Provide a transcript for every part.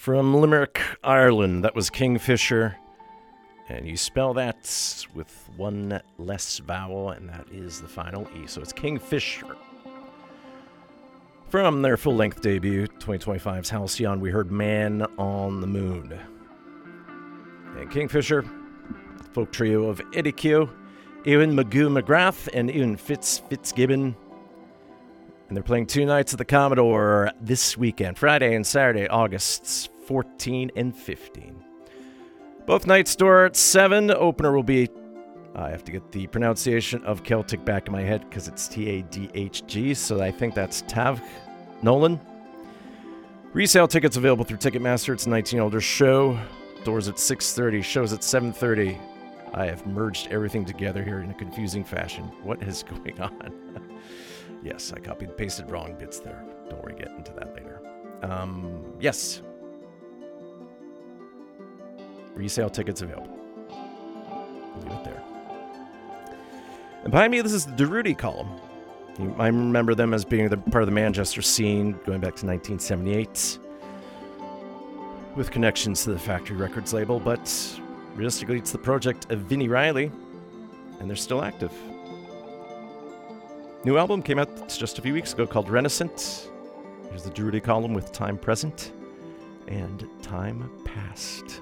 From Limerick, Ireland, that was Kingfisher. And you spell that with one less vowel, and that is the final E. So it's Kingfisher. From their full-length debut, 2025's Halcyon, we heard Man on the Moon. And Kingfisher, folk trio of Eddie Keogh, Ewan Magoo McGrath, and Ewan Fitzgibbon. And they're playing 2 nights at the Commodore this weekend, Friday and Saturday, August 14 and 15. Both nights start at 7. Opener will be, I have to get the pronunciation of Celtic back in my head because it's Tadhg, so I think that's Tav Nolan. Resale tickets available through Ticketmaster. It's a 19 older show. Doors at 6:30, shows at 7:30. I have merged everything together here in a confusing fashion. What is going on? Yes, I copied and pasted wrong bits there. Don't worry, get into that later. Yes. Resale tickets available. Leave it there. And behind me, this is the Durutti column. You might remember them as being part of the Manchester scene going back to 1978 with connections to the Factory Records label, but realistically, it's the project of Vinnie Riley, and they're still active. New album came out just a few weeks ago called Renaissance. Here's the Durutti column with Time Present and Time Past.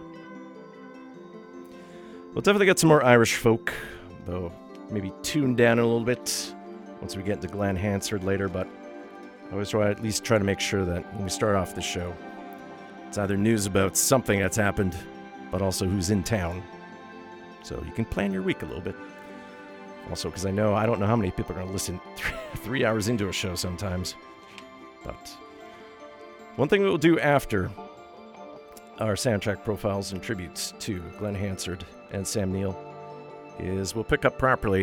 We'll definitely get some more Irish folk, though maybe tuned down a little bit once we get into Glen Hansard later, but I always at least try to make sure that when we start off the show, it's either news about something that's happened, but also who's in town. So you can plan your week a little bit. Also, because I don't know how many people are going to listen 3 hours into a show sometimes. But one thing we'll do after our soundtrack profiles and tributes to Glen Hansard and Sam Neill is we'll pick up properly